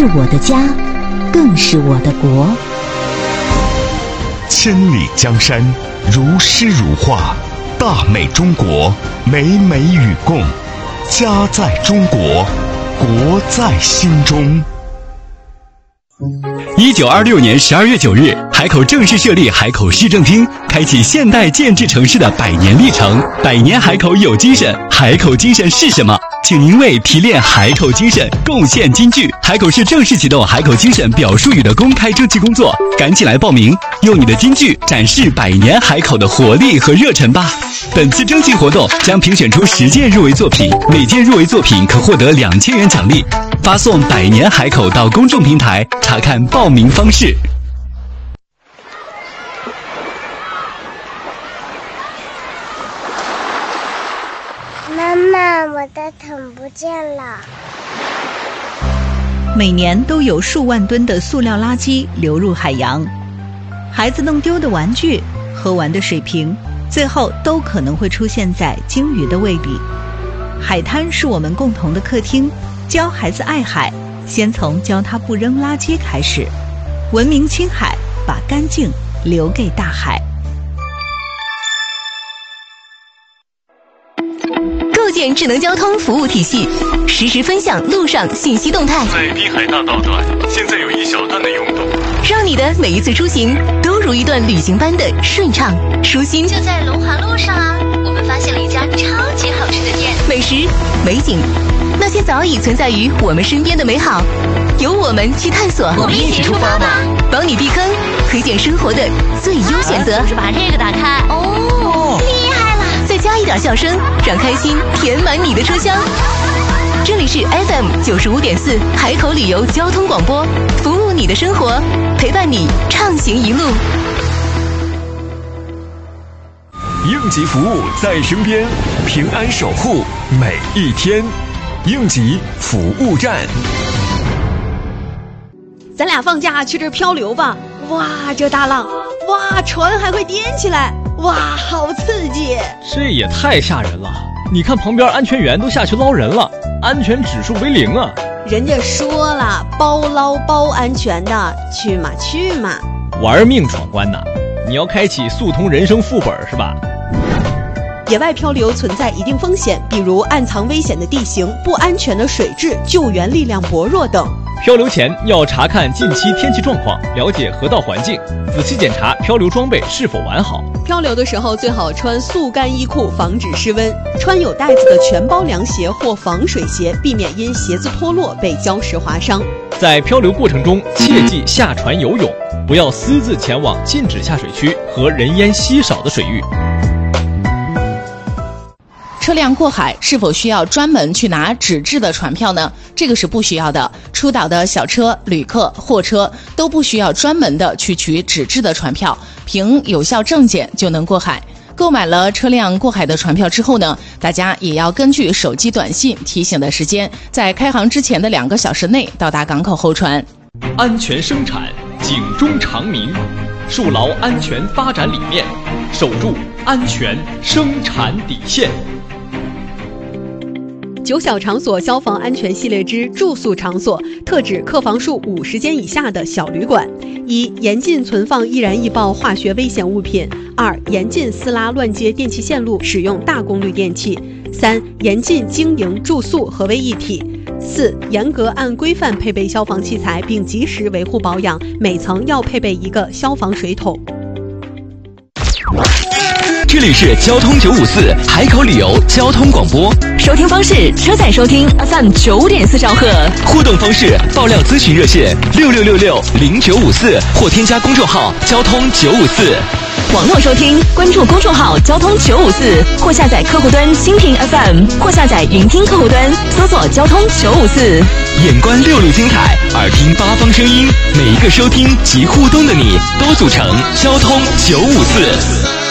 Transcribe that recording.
是我的家，更是我的国。 千里江山如诗如画，大美中国，美美与共。家在中国，国在心中。 1926年12月9日，海口正式设立海口市政厅，开启现代建制城市的100年历程。100年海口有精神，海口精神是什么？请您为提炼海口精神贡献金句。海口市正式启动海口精神表述语的公开征集工作，赶紧来报名，用你的金句展示100年海口的活力和热忱吧。本次征集活动将评选出10件入围作品，每件入围作品可获得2000元奖励。发送100年海口到公众平台查看报名方式。 妈妈，我的桶不见了。 每年都有数万吨的塑料垃圾流入海洋，孩子弄丢的玩具、喝完的水瓶，最后都可能会出现在鲸鱼的胃里。海滩是我们共同的客厅，教孩子爱海，先从教他不扔垃圾开始。文明青海，把干净留给大海。 构建智能交通服务体系，实时分享路上信息动态。 在滨海大道段，现在有一小段的涌动， 让你的每一次出行都如一段旅行般的顺畅舒心。 就在龙华路上啊，我们发现了一家超级好吃的店， 美食、美景，那些早已存在于我们身边的美好，由我们去探索。 我们一起出发吧， 帮你避坑，推荐生活的最优选择。 是不是把这个打开？哦，厉害了！ 再加一点笑声，让开心填满你的车厢。这里是 FM95.4 海口旅游交通广播，服务你的生活，陪伴你畅行一路。 应急服务在身边，平安守护每一天。应急服务站。 咱俩放假去这儿漂流吧！哇，这大浪，哇，船还会颠起来，哇，好刺激！ 这也太吓人了！你看旁边安全员都下去捞人了，安全指数为0啊！ 人家说了，包捞包安全的，去嘛去嘛！ 玩命闯关呐！你要开启速通人生副本是吧？ 野外漂流存在一定风险，比如暗藏危险的地形、不安全的水质、救援力量薄弱等。 漂流前要查看近期天气状况，了解河道环境，仔细检查漂流装备是否完好。 漂流的时候最好穿速干衣裤，防止失温；穿有带子的全包凉鞋或防水鞋，避免因鞋子脱落被礁石划伤。 在漂流过程中，切忌下船游泳，不要私自前往禁止下水区和人烟稀少的水域。 车辆过海是否需要专门去拿纸质的船票呢？这个是不需要的。出岛的小车、旅客、货车都不需要专门的去取纸质的船票，凭有效证件就能过海。购买了车辆过海的船票之后呢，大家也要根据手机短信提醒的时间，在开航之前的2个小时内到达港口候船。 安全生产，警钟长鸣，树牢安全发展理念，守住安全生产底线。 9小场所消防安全系列之住宿场所，特指客房数50间以下的小旅馆。1、严禁存放易燃易爆化学危险物品。2、严禁撕拉乱接电气线路，使用大功率电器。3、严禁经营住宿合为一体。4、严格按规范配备消防器材，并及时维护保养，每层要配备一个消防水桶。 这里是交通954海口旅游交通广播， 收听方式：车载收听 FM9.4兆赫。 互动方式：爆料咨询热线66660954或添加公众号交通954。 网络收听，关注公众号交通954，或下载客户端蜻蜓 FM， 或下载云听客户端，搜索交通954。 眼观6路精彩，耳听8方声音，每一个收听及互动的你，都组成交通954。